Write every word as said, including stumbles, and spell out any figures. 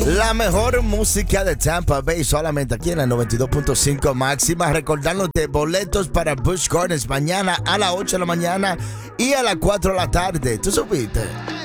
La mejor música de Tampa Bay solamente aquí en la noventa y dos punto cinco máxima. Recordándote boletos para Busch Gardens mañana a las ocho de la mañana y a las cuatro de la tarde. ¿Tú supiste?